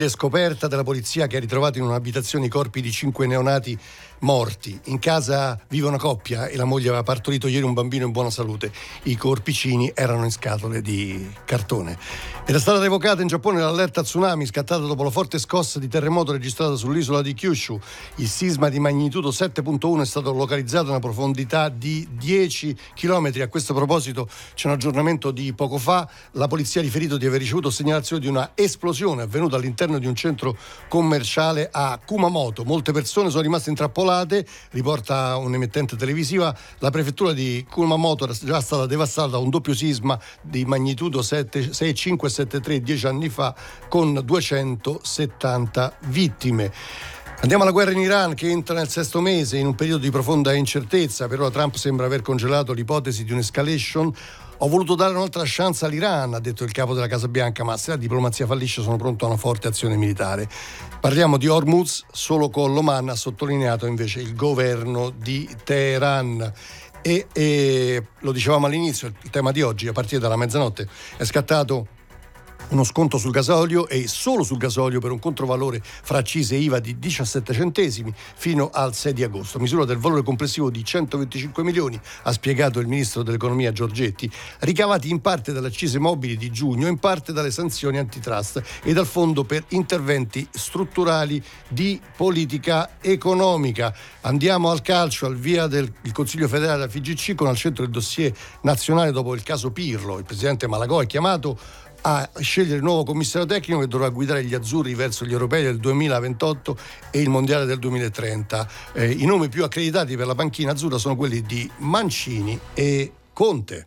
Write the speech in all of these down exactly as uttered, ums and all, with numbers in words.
Scoperta della polizia che ha ritrovato in un'abitazione i corpi di cinque neonati morti. In casa vive una coppia e la moglie aveva partorito ieri un bambino in buona salute. I corpicini erano in scatole di cartone. Era stata revocata in Giappone l'allerta tsunami scattata dopo la forte scossa di terremoto registrata sull'isola di Kyushu. Il sisma di magnitudo sette virgola uno è stato localizzato a una profondità di dieci chilometri. A questo proposito c'è un aggiornamento di poco fa. La polizia ha riferito di aver ricevuto segnalazione di una esplosione avvenuta all'interno di un centro commerciale a Kumamoto. Molte persone sono rimaste intrappolate, riporta un'emittente televisiva. La prefettura di Kumamoto era già stata devastata da un doppio sisma di magnitudo sei virgola cinque e sette virgola tre dieci anni fa, con duecentosettanta vittime. Andiamo alla guerra in Iran, che entra nel sesto mese in un periodo di profonda incertezza. Per ora Trump sembra aver congelato l'ipotesi di un'escalation. Ho voluto dare un'altra chance all'Iran, ha detto il capo della Casa Bianca, ma se la diplomazia fallisce sono pronto a una forte azione militare. Parliamo di Hormuz, solo con l'Oman, ha sottolineato invece il governo di Teheran. E, e lo dicevamo all'inizio, il tema di oggi, a partire dalla mezzanotte, è scattato uno sconto sul gasolio e solo sul gasolio per un controvalore fra accise e I V A di diciassette centesimi fino al sei di agosto, misura del valore complessivo di centoventicinque milioni, ha spiegato il ministro dell'economia Giorgetti, ricavati in parte dalle accise mobili di giugno e in parte dalle sanzioni antitrust e dal fondo per interventi strutturali di politica economica. Andiamo al calcio, al via del il Consiglio federale della F I G C con al centro il dossier nazionale dopo il caso Pirlo. Il presidente Malagò è chiamato a scegliere il nuovo commissario tecnico che dovrà guidare gli azzurri verso gli europei del duemilaventotto e il mondiale del duemilatrenta. Eh, I nomi più accreditati per la panchina azzurra sono quelli di Mancini e Conte.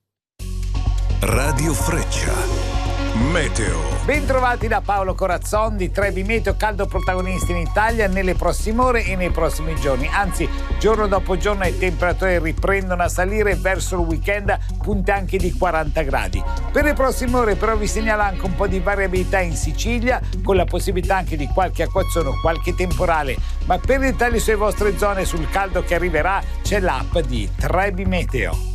Radio Freccia. Meteo. Bentrovati da Paolo Corazzon di Trebi Meteo, caldo protagonista in Italia nelle prossime ore e nei prossimi giorni. Anzi, giorno dopo giorno le temperature riprendono a salire, verso il weekend punte anche di quaranta gradi. Per le prossime ore però vi segnalo anche un po' di variabilità in Sicilia, con la possibilità anche di qualche acquazzone o qualche temporale. Ma per i dettagli sulle vostre zone, sul caldo che arriverà, c'è l'app di Trebi Meteo.